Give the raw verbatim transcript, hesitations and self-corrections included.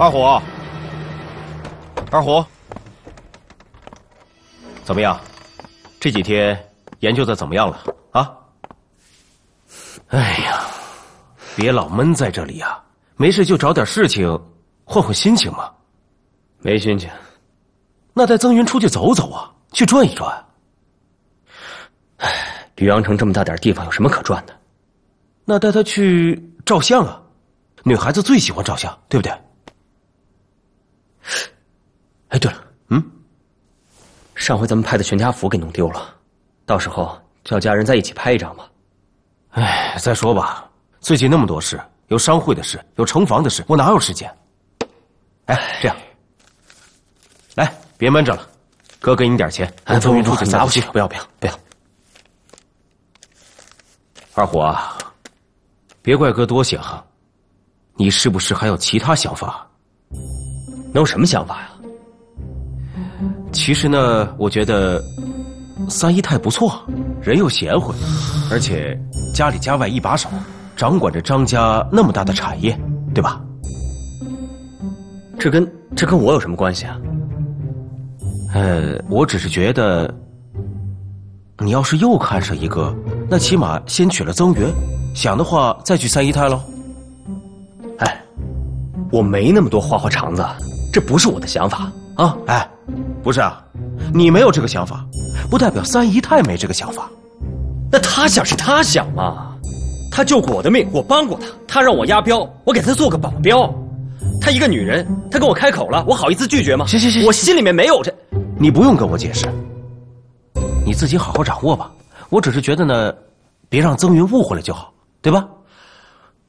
二虎，二虎，怎么样？这几天研究的怎么样了啊？哎呀，别老闷在这里呀、啊，没事就找点事情换换心情嘛。 没心情。 那带曾云出去走走啊，去转一转。 唉，吕阳城这么大点地方，有什么可转的？ 那带他去照相啊，女孩子最喜欢照相，对不对？ 哎，对了， 嗯， 上回咱们拍的全家福给弄丢了，到时候叫家人在一起拍一张吧。 哎，再说吧，最近那么多事，有商会的事，有城防的事，我哪有时间？哎，这样，来，别闷着了，哥给你点钱，跟曾云出去拿不起，不要不要不要。 二虎啊，别怪哥多想，你是不是还有其他想法？ 能有什么想法呀？ 其实呢，我觉得三姨太不错，人又贤惠，而且家里家外一把手，掌管着张家那么大的产业，对吧？ 这跟这跟我有什么关系啊？ 呃，我只是觉得，你要是又看上一个，那起码先娶了曾云，想的话再娶三姨太喽。 哎，我没那么多花花肠子，这不是我的想法啊！ 哎，不是啊，你没有这个想法，不代表三姨太没这个想法。 那他想是他想嘛，他救过我的命，我帮过他，他让我押镖，我给他做个保镖。他一个女人，他跟我开口了，我好意思拒绝吗？ 行行行， 我心里面没有这。 你不用跟我解释，你自己好好掌握吧。我只是觉得呢，别让曾云误会了就好，对吧？